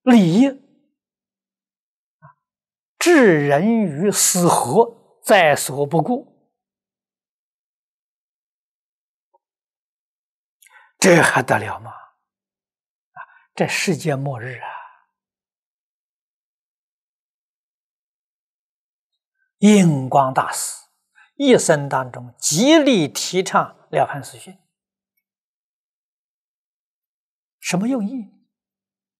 理置人于死活，在所不顾，这还得了吗？这世界末日啊！印光大师一生当中极力提倡了凡四训，什么用意？